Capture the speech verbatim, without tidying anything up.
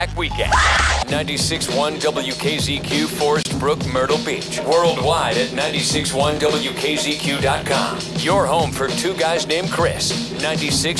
Weekend. ninety-six point one W K Z Q, Forest Brook, Myrtle Beach. Worldwide at ninety-six point one W K Z Q dot com. Your home for two guys named Chris. ninety-six